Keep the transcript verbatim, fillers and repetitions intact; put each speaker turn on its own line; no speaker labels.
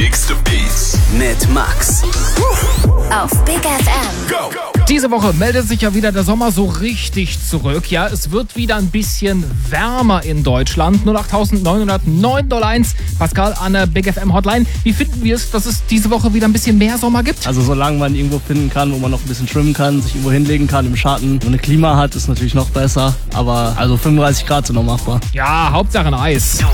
Mix the Beats mit Max.
Auf Big F M.
Go!
Diese Woche meldet sich ja wieder der Sommer so richtig zurück. Ja, es wird wieder ein bisschen wärmer in Deutschland. null acht neun null neun null eins. Pascal an der Big F M Hotline. Wie finden wir es, dass es diese Woche wieder ein bisschen mehr Sommer gibt?
Also solange man irgendwo finden kann, wo man noch ein bisschen schwimmen kann, sich irgendwo hinlegen kann im Schatten und eine Klima hat, ist natürlich noch besser. Aber also fünfunddreißig Grad sind noch machbar.
Ja, Hauptsache ein Eis.